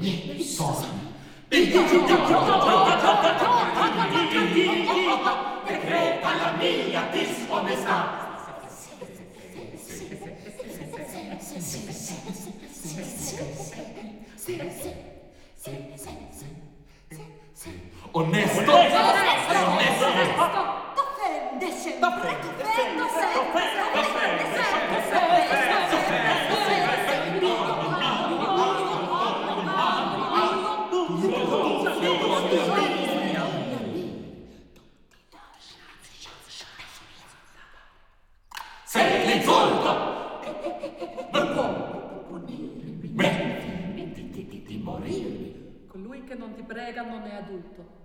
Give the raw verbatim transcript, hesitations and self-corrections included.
miei sogni. Decreta la mia disonestà. Onesto! Onesto! T'offende sempre! T'offendo sempre! Sei l'insulto! Non può punirmi, di morirmi. Colui che non ti prega non è adulto.